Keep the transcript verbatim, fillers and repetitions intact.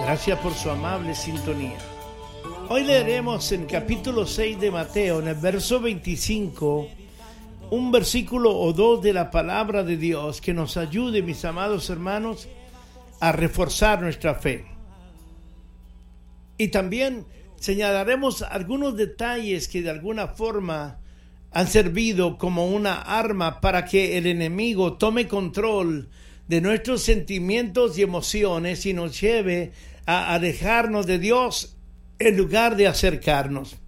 Gracias por su amable sintonía. Hoy leeremos en capítulo seis de Mateo, en el verso veinticinco, un versículo o dos de la palabra de Dios que nos ayude, mis amados hermanos, a reforzar nuestra fe. Y también señalaremos algunos detalles que de alguna forma han servido como una arma para que el enemigo tome control de nuestros sentimientos y emociones y nos lleve a alejarnos de Dios en lugar de acercarnos.